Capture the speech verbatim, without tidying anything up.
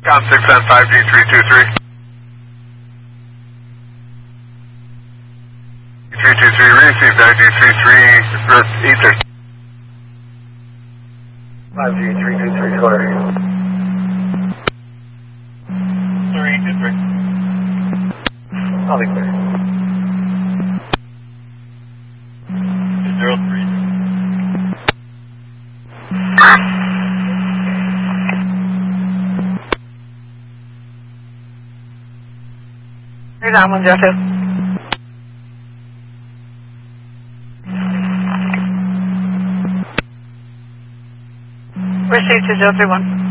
Com six on five G three two three. three two three received I G three three ether. five G three two three square. three two three. I'll be clear. two zero three. Here's that one, Jeff. Receive two zero three one.